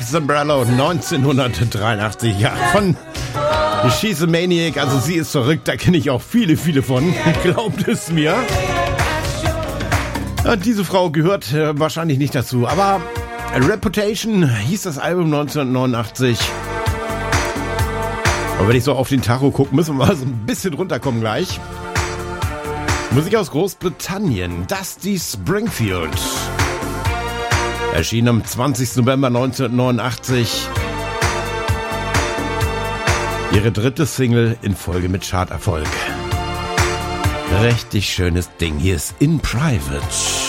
Sombrello 1983, ja, von She's a Maniac, also sie ist verrückt, da kenne ich auch viele von, glaubt es mir. Ja, diese Frau gehört wahrscheinlich nicht dazu, aber Reputation hieß das Album 1989. Aber wenn ich so auf den Tacho gucke, müssen wir mal so ein bisschen runterkommen gleich. Musik aus Großbritannien, Dusty Springfield. Erschien am 20. November 1989. Ihre dritte Single in Folge mit Charterfolg. Richtig schönes Ding. Hier ist In Private.